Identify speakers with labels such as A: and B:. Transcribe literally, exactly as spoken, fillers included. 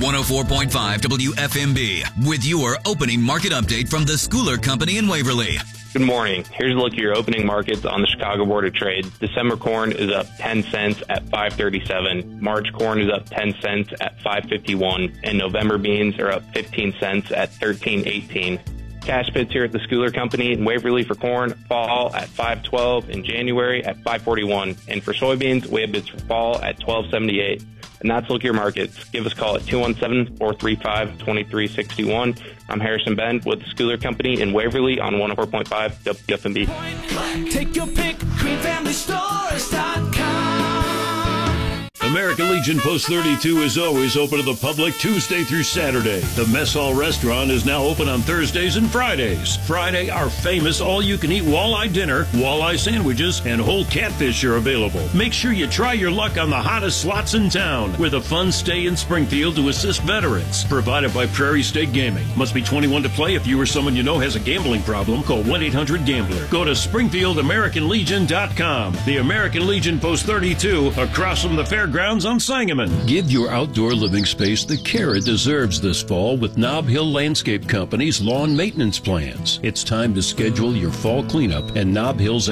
A: one oh four point five W F M B with your opening market update from the Schooler Company in Waverly.
B: Good morning. Here's a look at your opening markets on the Chicago Board of Trade. December corn is up ten cents at five thirty-seven. March corn is up ten cents at five fifty-one. And November beans are up fifteen cents at thirteen eighteen. Cash bids here at the Schooler Company in Waverly for corn, fall at five twelve, in January at five forty-one. And for soybeans, we have bids for fall at twelve seventy-eight. And that's look at your markets. Give us a call at two one seven, four three five, two three six one. I'm Harrison Bend with the Schooler Company in Waverly on one oh four point five W F M B.
C: Take your pick, green family stores dot com.
D: American Legion Post thirty-two is always open to the public Tuesday through Saturday. The Mess Hall Restaurant is now open on Thursdays and Fridays. Friday, our famous all-you-can-eat walleye dinner, walleye sandwiches, and whole catfish are available. Make sure you try your luck on the hottest slots in town with a fun stay in Springfield to assist veterans. Provided by Prairie State Gaming. Must be twenty-one to play. If you or someone you know has a gambling problem, call one eight hundred gambler. Go to Springfield American Legion dot com. The American Legion Post thirty-two across from the fairgrounds on Sangamon. Give your outdoor living space the care it deserves this fall with Nob Hill Landscape Company's lawn maintenance plans. It's time to schedule your fall cleanup, and Nob Hill's